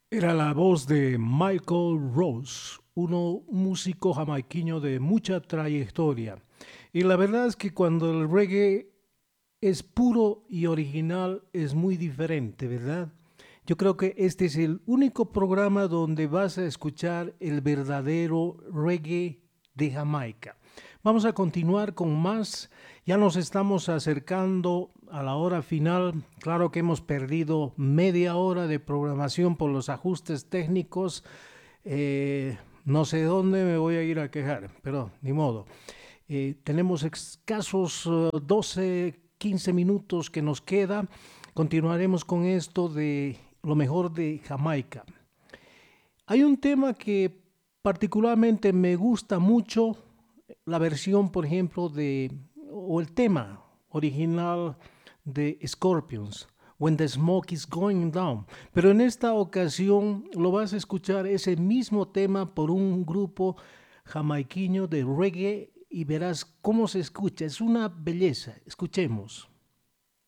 Era la voz de Michael Rose, un músico jamaiquino de mucha trayectoria. Y la verdad es que cuando el reggae es puro y original es muy diferente, ¿verdad? Yo creo que este es el único programa donde vas a escuchar el verdadero reggae de Jamaica. Vamos a continuar con más. Ya nos estamos acercando a la hora final. Claro que hemos perdido media hora de programación por los ajustes técnicos. No sé dónde me voy a ir a quejar, pero ni modo. Tenemos escasos 12, 15 minutos que nos queda. Continuaremos con esto de lo mejor de Jamaica. Hay un tema que particularmente me gusta mucho, la versión, por ejemplo, o el tema original de Scorpions, When the Smoke is Going Down. Pero en esta ocasión lo vas a escuchar ese mismo tema por un grupo jamaiquino de reggae y verás cómo se escucha. Es una belleza. Escuchemos.